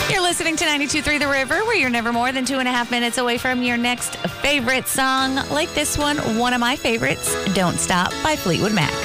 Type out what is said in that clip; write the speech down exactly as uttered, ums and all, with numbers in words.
You're listening to ninety-two point three The River, where you're never more than two and a half minutes away from your next favorite song, like this one, one of my favorites, Don't Stop by Fleetwood Mac.